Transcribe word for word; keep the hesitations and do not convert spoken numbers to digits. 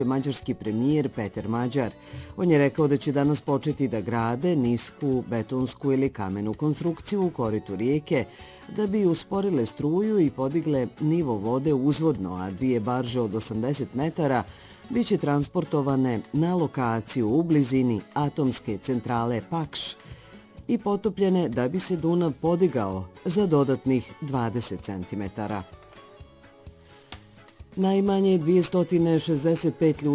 mađarski premijer Peter Mađar. On je rekao da će danas početi da grade nisku betonsku ili kamenu konstrukciju u koritu rijeke da bi usporile struju i podigle nivo vode uzvodno, a dvije barže od osamdeset metara biće transportovane na lokaciju u blizini atomske centrale Pakš i potopljene da bi se Dunav podigao za dodatnih dvadeset centimetara. Najmanje dvjesto šezdeset pet ljudi